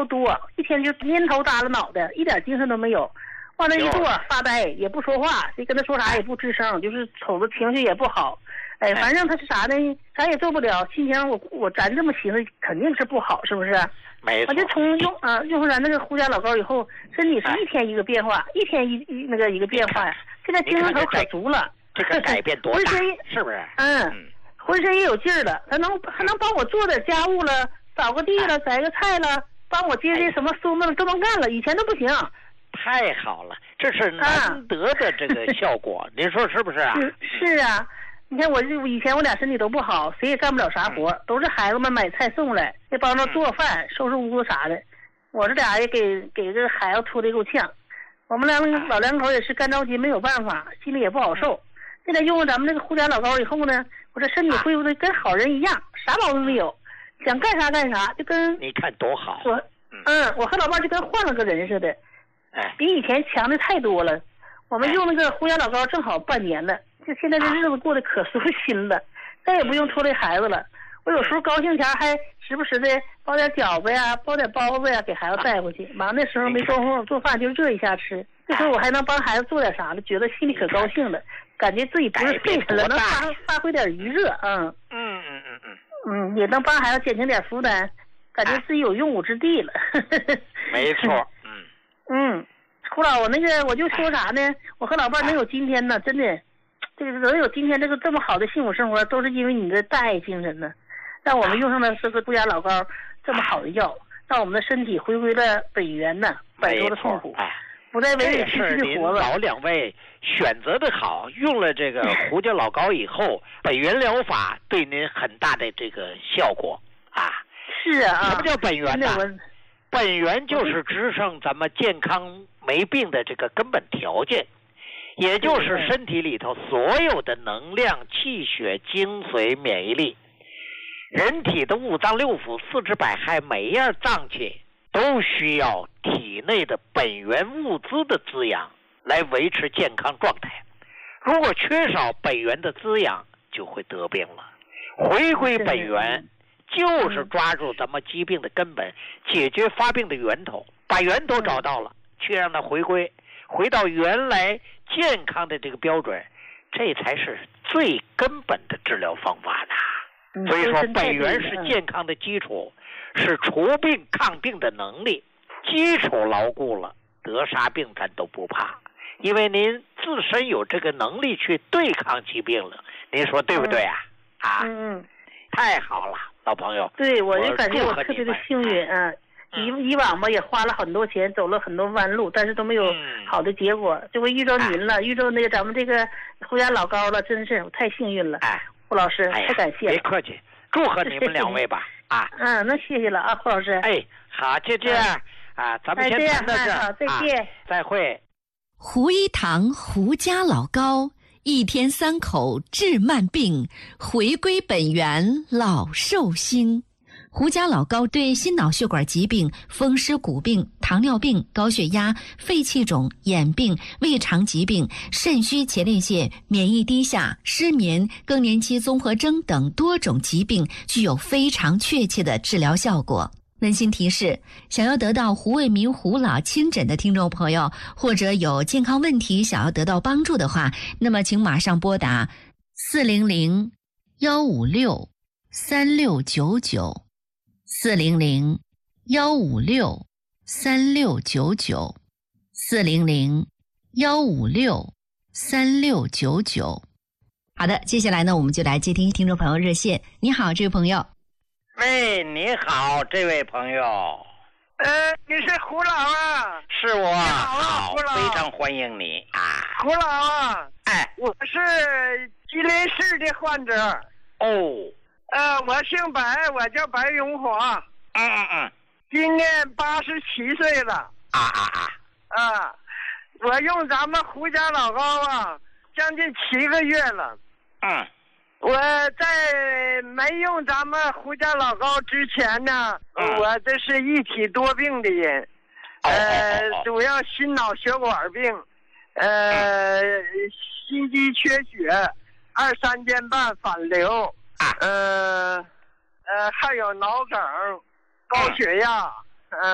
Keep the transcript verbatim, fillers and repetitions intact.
多，一天就蔫头耷拉脑袋，一点精神都没有。往那一坐发呆，也不说话，谁跟他说啥也不吱声，就是瞅着情绪也不好。哎，反正他是啥呢？啥也做不了，心情我我咱这么寻思肯定是不好，是不是？ 没错。 我就从用啊用上咱那个胡家老膏以后，身体是一天一个变化，一天一一那个一个变化呀。现在精神头可足了， 这个改变多大？是不是？ 嗯，浑身也有劲儿了，他能还能帮我做点家务了，扫个地了，摘个菜了，帮我接这什么孙子都能干了，以前都不行。 太好了，这是难得的这个效果，啊、您说是不是啊？ 是是啊，你看我就以前我俩身体都不好，谁也干不了啥活，嗯、都是孩子们买菜送来，也帮着做饭、收拾屋子啥的。我这俩也给给这孩子拖得够呛。我们两个老两口也是干着急，没有办法，心里也不好受。现在用了咱们这个胡家老膏以后呢，我这身体恢复的跟好人一样，啥毛病没有，想干啥干啥，就跟你看多好。 我嗯，我和老伴就跟换了个人似的。比以前强的太多了。我们用那个胡家老膏正好半年了，就现在这日子过得可舒心了，再也不用拖累孩子了。我有时候高兴前还时不时的包点饺子呀，包点包子呀，给孩子带回去。忙那时候没工夫做饭，就热一下吃。这时候我还能帮孩子做点啥了，觉得心里可高兴了，感觉自己不是废人了，能发发挥点余热。嗯嗯嗯嗯嗯嗯，也能帮孩子减轻点负担，感觉自己有用武之地了。 没错。 嗯，胡老，我那个我就说啥呢？我和老伴能有今天呢，真的，这个能有今天这个这么好的幸福生活，都是因为你的大爱精神呢，让我们用上了这个胡家老膏这么好的药，让我们的身体回归了本源呢，摆脱了痛苦，不再委委屈屈的活了。 老两位选择的好，用了这个胡家老膏以后，本源疗法对您很大的这个效果啊。 是啊。 什么叫本源呢？本源就是支撑咱们健康没病的这个根本条件，也就是身体里头所有的能量、气血、精髓、免疫力，人体的五脏六腑、四肢百骸，每一样脏器都需要体内的本源物资的滋养来维持健康状态。如果缺少本源的滋养，就会得病了。回归本源就是抓住咱们疾病的根本，解决发病的源头，把源头找到了，去让它回归，回到原来健康的这个标准，这才是最根本的治疗方法呢。所以说，本源是健康的基础，是除病抗病的能力。基础牢固了，得啥病咱都不怕，因为您自身有这个能力去对抗疾病了。您说对不对啊？啊， 嗯， 太好了。老朋友， 对，我就感觉我特别的幸运啊！以以往吧也花了很多钱，走了很多弯路，但是都没有好的结果。这回遇着您了，遇着那个咱们这个胡家老膏了，真是我太幸运了。哎，胡老师，太感谢了。 别客气，祝贺你们两位吧！啊， 嗯，那谢谢了啊，胡老师。 哎，好，就这样啊，咱们先谈到这儿， 好，再见， 再会。 胡一堂胡家老膏。一天三口治慢病，回归本源老寿星。胡家老膏对心脑血管疾病、风湿骨病、糖尿病、高血压、肺气肿、眼病、胃肠疾病、肾虚前列腺、免疫低下、失眠、更年期综合征等多种疾病具有非常确切的治疗效果。温馨提示：想要得到胡卫民胡老亲诊的听众朋友，或者有健康问题想要得到帮助的话，那么请马上拨打四零零幺五六三六九九四零零幺五六三六九九四零零幺五六三六九九。好的，接下来呢，我们就来接听听众朋友热线。你好，这位朋友。 喂，你好，这位朋友。 呃，你是胡老啊？ 是我。 你好啊，胡老。 非常欢迎你啊， 胡老啊。 哎， 我是吉林市的患者。 哦。 呃，我姓白，我叫白荣华。 嗯嗯嗯。 今年八十七岁了。 啊啊啊。 啊，我用咱们胡家老膏啊，将近七个月了。 嗯。 我在没用咱们胡家老膏之前呢， 嗯、 我这是一体多病的人， 哦、 呃， 哦哦主要心脑血管病，呃，嗯、心肌缺血，二三尖瓣反流， 啊、 呃，呃，还有脑梗、高血压，